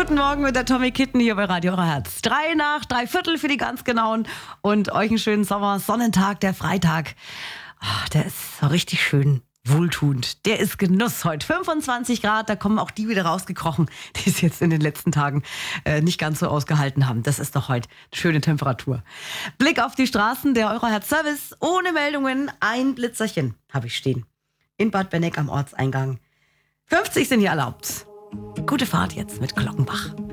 Guten Morgen mit der Tommy Kitten hier bei Radio Herz. 3 nach 3/4 für die ganz Genauen und euch einen schönen Sonnentag, der Freitag. Ach, der ist so richtig schön wohltuend. Der ist Genuss heute. 25 Grad, da kommen auch die wieder rausgekrochen, die es jetzt in den letzten Tagen nicht ganz so ausgehalten haben. Das ist doch heute eine schöne Temperatur. Blick auf die Straßen, der Euro-Herz-Service. Ohne Meldungen, ein Blitzerchen habe ich stehen. In Bad Benneck am Ortseingang. 50 sind hier erlaubt. Gute Fahrt jetzt mit Glockenbach.